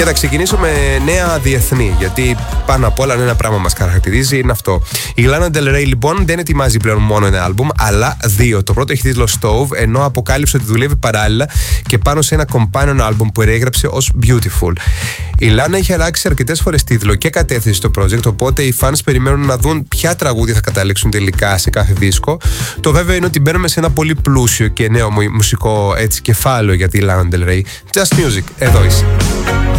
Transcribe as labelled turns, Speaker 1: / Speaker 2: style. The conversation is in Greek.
Speaker 1: Και θα ξεκινήσω με νέα διεθνή, γιατί πάνω απ' όλα ένα πράγμα μας χαρακτηρίζει, είναι αυτό. Η Lana Del Rey λοιπόν δεν ετοιμάζει πλέον μόνο ένα άλμπουμ, αλλά δύο. Το πρώτο έχει τίτλο Stove, ενώ αποκάλυψε ότι δουλεύει παράλληλα και πάνω σε ένα companion album που έγραψε ως Beautiful. Η Lana έχει αλλάξει αρκετές φορές τίτλο και κατεύθυνση στο project, οπότε οι fans περιμένουν να δουν ποια τραγούδια θα καταλήξουν τελικά σε κάθε δίσκο. Το βέβαιο είναι ότι μπαίνουμε σε ένα πολύ πλούσιο και νέο μουσικό κεφάλαιο για τη Lana Del Rey. Just Music, εδώ είσαι.